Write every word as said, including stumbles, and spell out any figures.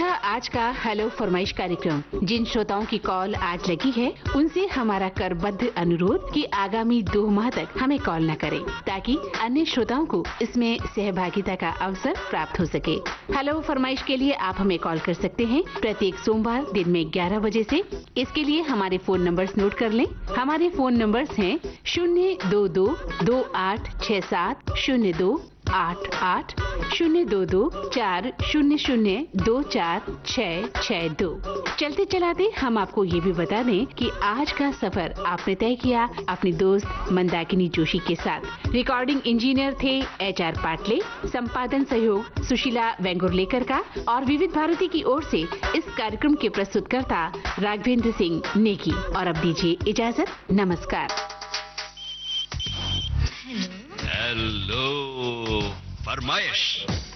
रहा आज का हेलो फरमाइश कार्यक्रम। जिन श्रोताओं की कॉल आज लगी है उनसे हमारा करबद्ध अनुरोध कि आगामी दो माह तक हमें कॉल न करें, ताकि अन्य श्रोताओं को इसमें सहभागिता का अवसर प्राप्त हो सके। हेलो फरमाइश के लिए आप हमें कॉल कर सकते हैं प्रत्येक सोमवार दिन में ग्यारह बजे से। इसके लिए हमारे फोन नंबर्स नोट कर लें। हमारे फोन नंबर्स हैं शून्य दो दो दो आठ छः सात शून्य दो आठ आठ, शून्य दो दो चार शून्य शून्य दो चार छः छः दो। चलते चलाते हम आपको ये भी बता दें कि आज का सफर आपने तय किया अपनी दोस्त मंदाकिनी जोशी के साथ। रिकॉर्डिंग इंजीनियर थे एच आर पाटले, संपादन सहयोग सुशीला वेंगुर्लेकर का और विविध भारती की ओर से इस कार्यक्रम के प्रस्तुतकर्ता राघवेंद्र सिंह नेगी। और अब दीजिए इजाजत, नमस्कार। हेलो फरमाइश।